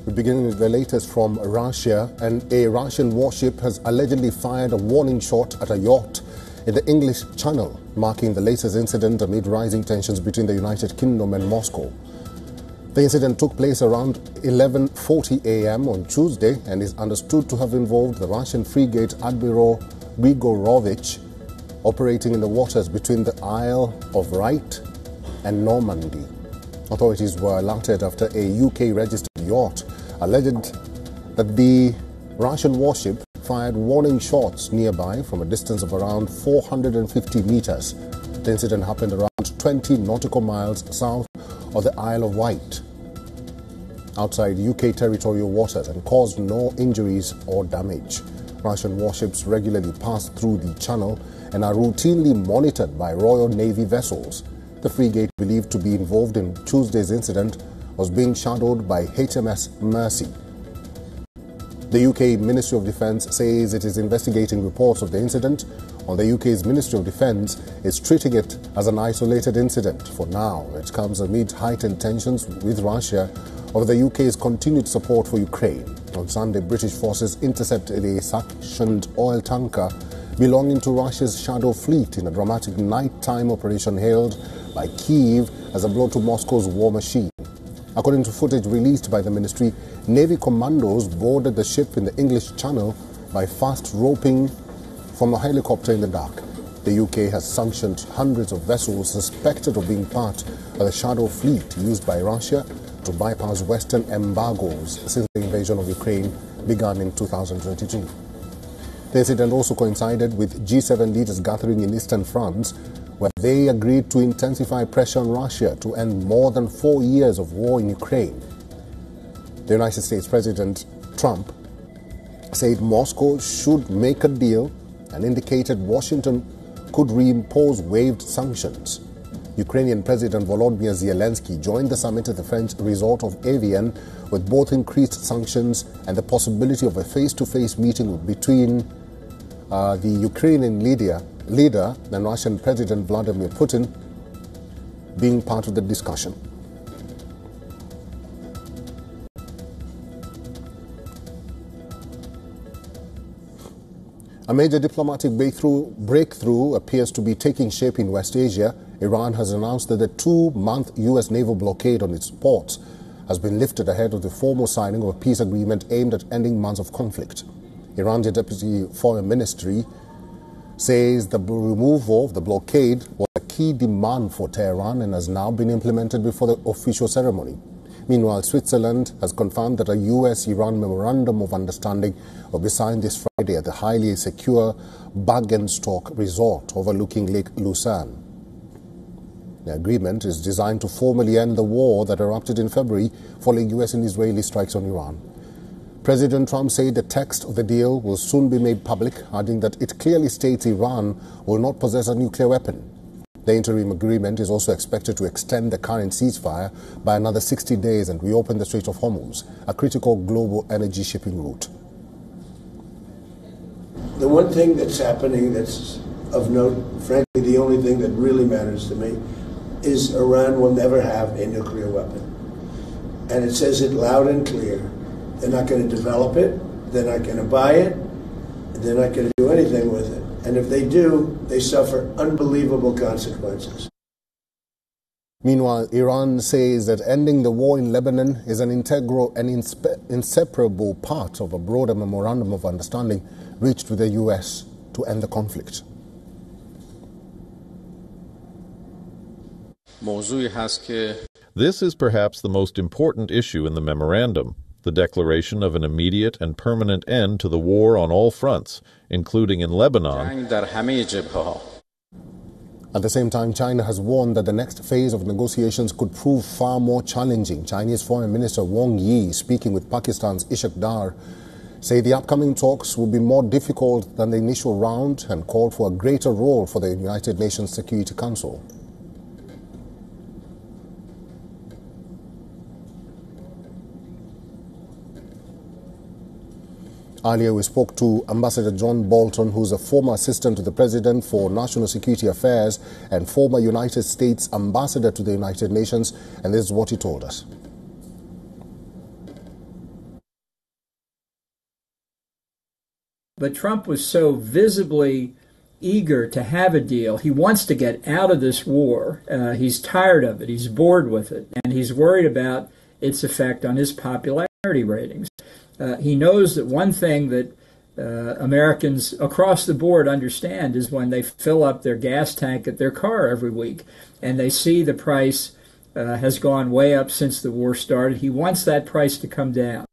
We begin with the latest from Russia, and a Russian warship has allegedly fired a warning shot at a yacht in the English Channel, marking the latest incident amid rising tensions between the United Kingdom and Moscow. The incident took place around 11:40 a.m. on Tuesday and is understood to have involved the Russian frigate Admiral Grigorovich, operating in the waters between the Isle of Wight and Normandy. Authorities were alerted after a UK-registered yacht alleged that the Russian warship fired warning shots nearby from a distance of around 450 meters. The incident happened around 20 nautical miles south of the Isle of Wight, outside UK territorial waters, and caused no injuries or damage. Russian warships regularly pass through the channel and are routinely monitored by Royal Navy vessels. The frigate believed to be involved in Tuesday's incident was being shadowed by HMS Mercy. The UK Ministry of Defence says it is investigating reports of the incident, while the UK's Ministry of Defence is treating it as an isolated incident. For now, it comes amid heightened tensions with Russia over the UK's continued support for Ukraine. On Sunday, British forces intercepted a sanctioned oil tanker belonging to Russia's Shadow Fleet in a dramatic nighttime operation hailed by Kyiv as a blow to Moscow's war machine. According to footage released by the ministry, Navy commandos boarded the ship in the English Channel by fast roping from a helicopter in the dark. The UK has sanctioned hundreds of vessels suspected of being part of the Shadow Fleet used by Russia to bypass Western embargoes since the invasion of Ukraine began in 2022. The incident also coincided with G7 leaders gathering in eastern France, where they agreed to intensify pressure on Russia to end more than 4 years of war in Ukraine. The United States President Trump said Moscow should make a deal and indicated Washington could reimpose waived sanctions. Ukrainian President Volodymyr Zelensky joined the summit at the French resort of Evian with both increased sanctions and the possibility of a face-to-face meeting between the Ukrainian leader and Russian President Vladimir Putin being part of the discussion. A major diplomatic breakthrough appears to be taking shape in West Asia. Iran has announced that the 2-month U.S. naval blockade on its ports has been lifted ahead of the formal signing of a peace agreement aimed at ending months of conflict. Iran's Deputy Foreign Ministry says the removal of the blockade was a key demand for Tehran and has now been implemented before the official ceremony. Meanwhile, Switzerland has confirmed that a U.S.-Iran Memorandum of Understanding will be signed this Friday at the highly secure Bergenstock resort overlooking Lake Lucerne. The agreement is designed to formally end the war that erupted in February following U.S. and Israeli strikes on Iran. President Trump said the text of the deal will soon be made public, adding that it clearly states Iran will not possess a nuclear weapon. The interim agreement is also expected to extend the current ceasefire by another 60 days and reopen the Strait of Hormuz, a critical global energy shipping route. The one thing that's happening that's of note, frankly, the only thing that really matters to me, is Iran will never have a nuclear weapon. And it says it loud and clear. They're not going to develop it, they're not going to buy it, they're not going to do anything with it. And if they do, they suffer unbelievable consequences. Meanwhile, Iran says that ending the war in Lebanon is an integral and inseparable part of a broader memorandum of understanding reached with the U.S. to end the conflict. This is perhaps the most important issue in the memorandum, the declaration of an immediate and permanent end to the war on all fronts, including in Lebanon. At the same time, China has warned that the next phase of negotiations could prove far more challenging. Chinese Foreign Minister Wang Yi, speaking with Pakistan's Ishaq Dar, say the upcoming talks will be more difficult than the initial round and called for a greater role for the United Nations Security Council. Earlier, we spoke to Ambassador John Bolton, who's a former assistant to the President for National Security Affairs and former United States Ambassador to the United Nations, and this is what he told us. But Trump was so visibly eager to have a deal. He wants to get out of this war. He's tired of it. He's bored with it. And he's worried about its effect on his popularity ratings. He knows that one thing that Americans across the board understand is when they fill up their gas tank at their car every week and they see the price has gone way up since the war started, he wants that price to come down.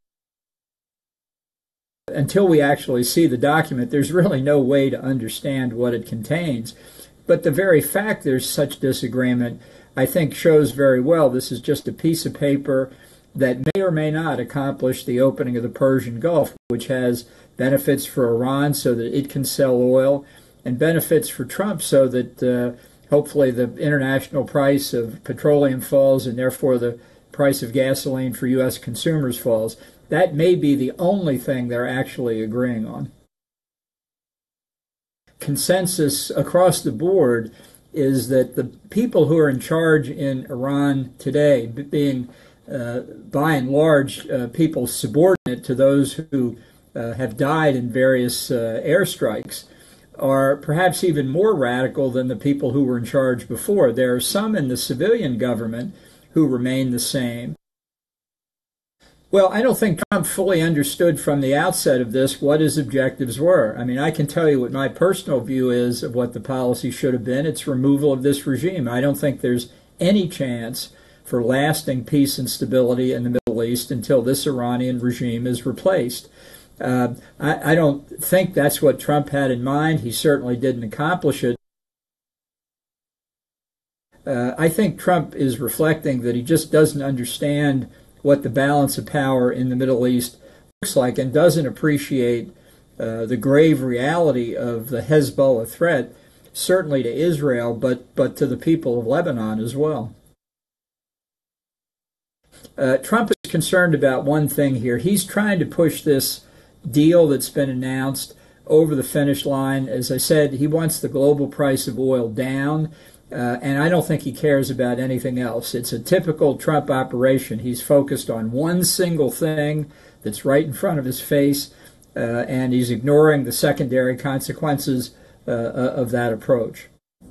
Until we actually see the document, there's really no way to understand what it contains. But the very fact there's such disagreement, I think, shows very well this is just a piece of paper that may or may not accomplish the opening of the Persian Gulf, which has benefits for Iran so that it can sell oil, and benefits for Trump so that hopefully the international price of petroleum falls and therefore the price of gasoline for U.S. consumers falls. That may be the only thing they're actually agreeing on. Consensus across the board is that the people who are in charge in Iran today, being by and large people subordinate to those who have died in various airstrikes, are perhaps even more radical than the people who were in charge before. There are some in the civilian government who remain the same. Well, I don't think Trump fully understood from the outset of this what his objectives were. I mean, I can tell you what my personal view is of what the policy should have been. It's removal of this regime. I don't think there's any chance for lasting peace and stability in the Middle East until this Iranian regime is replaced. I don't think that's what Trump had in mind. He certainly didn't accomplish it. I think Trump is reflecting that he just doesn't understand what the balance of power in the Middle East looks like and doesn't appreciate the grave reality of the Hezbollah threat, certainly to Israel, but to the people of Lebanon as well. Trump is concerned about one thing here. He's trying to push this deal that's been announced over the finish line. As I said, he wants the global price of oil down. And I don't think he cares about anything else. It's a typical Trump operation. He's focused on one single thing that's right in front of his face, and he's ignoring the secondary consequences of that approach.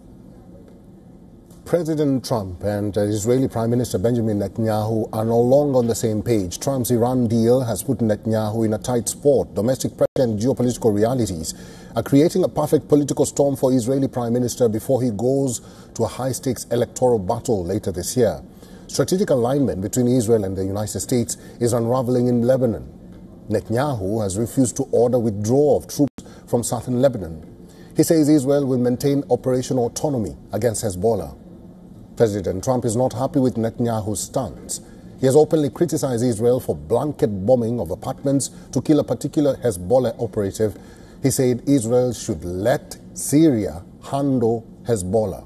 President Trump and Israeli Prime Minister Benjamin Netanyahu are no longer on the same page. Trump's Iran deal has put Netanyahu in a tight spot. Domestic pressure and geopolitical realities are creating a perfect political storm for Israeli Prime Minister before he goes to a high-stakes electoral battle later this year. Strategic alignment between Israel and the United States is unraveling in Lebanon. Netanyahu has refused to order withdrawal of troops from southern Lebanon. He says Israel will maintain operational autonomy against Hezbollah. President Trump is not happy with Netanyahu's stance. He has openly criticized Israel for blanket bombing of apartments to kill a particular Hezbollah operative. He said Israel should let Syria handle Hezbollah.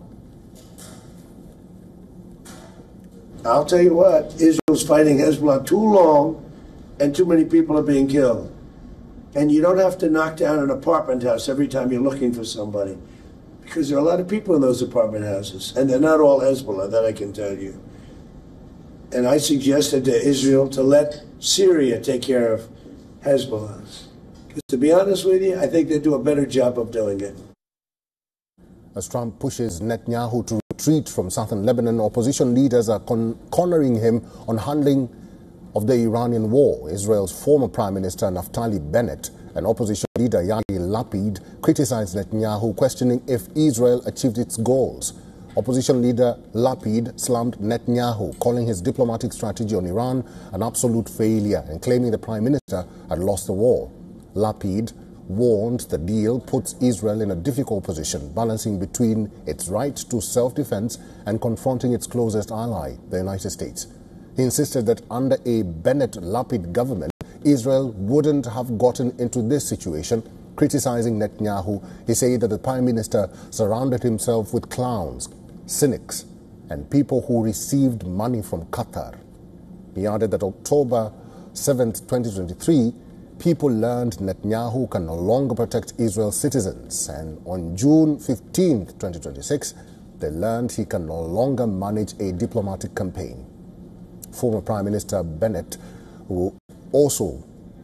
I'll tell you what, Israel's fighting Hezbollah too long and too many people are being killed. And you don't have to knock down an apartment house every time you're looking for somebody, because there are a lot of people in those apartment houses, and they're not all Hezbollah, that I can tell you. And I suggested to Israel to let Syria take care of Hezbollah. Because to be honest with you, I think they do a better job of doing it. As Trump pushes Netanyahu to retreat from southern Lebanon, opposition leaders are cornering him on handling of the Iranian war. Israel's former Prime Minister Naftali Bennett and opposition leader Yair Lapid criticized Netanyahu, questioning if Israel achieved its goals. Opposition leader Lapid slammed Netanyahu, calling his diplomatic strategy on Iran an absolute failure and claiming the Prime Minister had lost the war. Lapid warned the deal puts Israel in a difficult position, balancing between its right to self-defense and confronting its closest ally, the United States. He insisted that under a Bennett-Lapid government, Israel wouldn't have gotten into this situation. Criticizing Netanyahu, he said that the Prime Minister surrounded himself with clowns, cynics, and people who received money from Qatar. He added that October 7, 2023, people learned Netanyahu can no longer protect Israel's citizens, and on June 15, 2026, they learned he can no longer manage a diplomatic campaign. Former Prime Minister Bennett, who also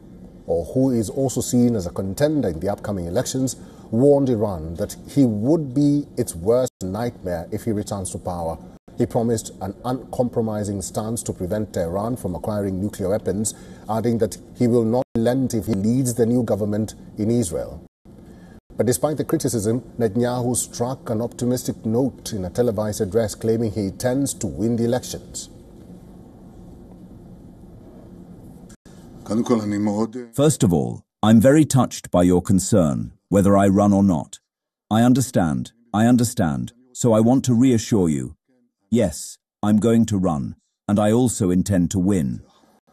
or who is also seen as a contender in the upcoming elections, warned Iran that he would be its worst nightmare if he returns to power. He promised an uncompromising stance to prevent Tehran from acquiring nuclear weapons, adding that he will not relent if he leads the new government in Israel. But despite the criticism, Netanyahu struck an optimistic note in a televised address, claiming he intends to win the elections. First of all, I'm very touched by your concern, whether I run or not. I understand, so I want to reassure you. Yes, I'm going to run, and I also intend to win.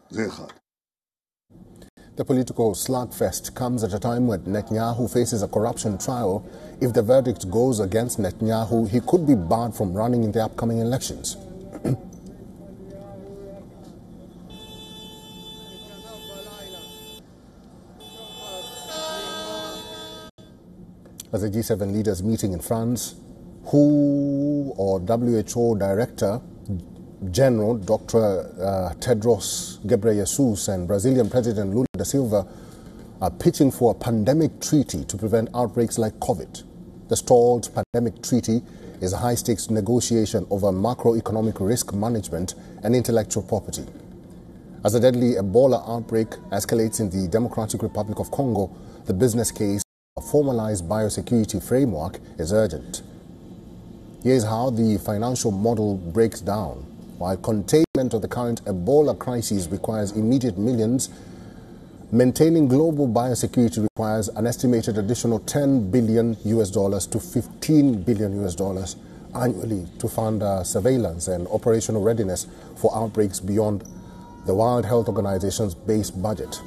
The political slugfest comes at a time when Netanyahu faces a corruption trial. If the verdict goes against Netanyahu, he could be barred from running in the upcoming elections. As the G7 leaders meeting in France, WHO Director General Dr. Tedros Ghebreyesus and Brazilian President Lula da Silva are pitching for a pandemic treaty to prevent outbreaks like COVID. The stalled pandemic treaty is a high-stakes negotiation over macroeconomic risk management and intellectual property. As the deadly Ebola outbreak escalates in the Democratic Republic of Congo, the business case for a formalized biosecurity framework is urgent. Here's how the financial model breaks down. While containment of the current Ebola crisis requires immediate millions, maintaining global biosecurity requires an estimated additional $10 billion to $15 billion annually to fund surveillance and operational readiness for outbreaks beyond the World Health Organization's base budget.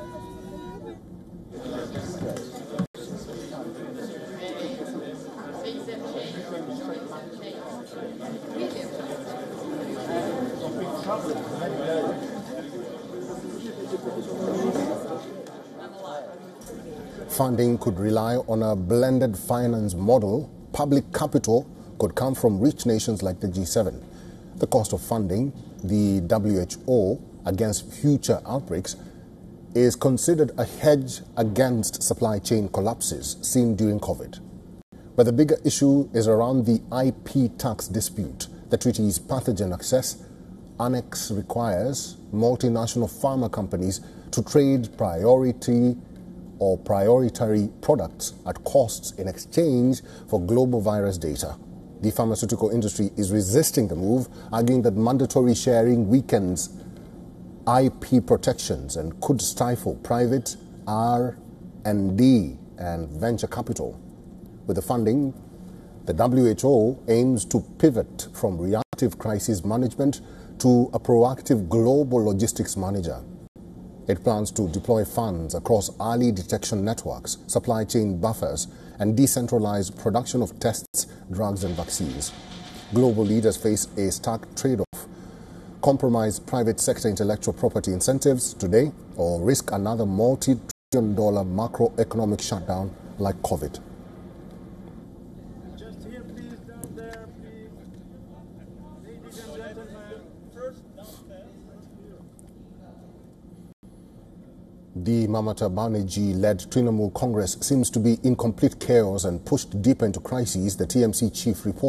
Funding could rely on a blended finance model. Public capital could come from rich nations like the G7. The cost of funding the WHO against future outbreaks is considered a hedge against supply chain collapses seen during COVID. But the bigger issue is around the IP tax dispute. The treaty's pathogen access annex requires multinational pharma companies to trade priority or prioritary products at costs in exchange for global virus data. The pharmaceutical industry is resisting the move, arguing that mandatory sharing weakens IP protections and could stifle private R&D and venture capital. With the funding, the WHO aims to pivot from reactive crisis management to a proactive global logistics manager. It plans to deploy funds across early detection networks, supply chain buffers, and decentralized production of tests, drugs, and vaccines. Global leaders face a stark trade-off: compromise private sector intellectual property incentives today, or risk another multi-trillion-dollar macroeconomic shutdown like COVID. Just here, please, down there, please. Ladies and gentlemen, first downstairs. The Mamata Banerjee-led Trinamool Congress seems to be in complete chaos and pushed deeper into crises, the TMC chief reported.